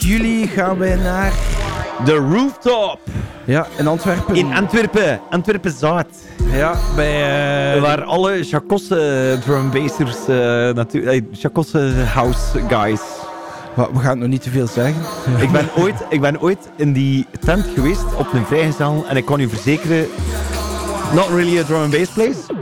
juli gaan wij naar... De Rooftop. Ja, in Antwerpen. In Antwerpen. Antwerpen-Zuid. Ja, bij... Waar alle Chacosse drumbasers, Chacosse house guys. We gaan het nog niet te veel zeggen. Ik ben ooit in die tent geweest op een vrijgezel en ik kan u verzekeren... Not really a drum and bass place,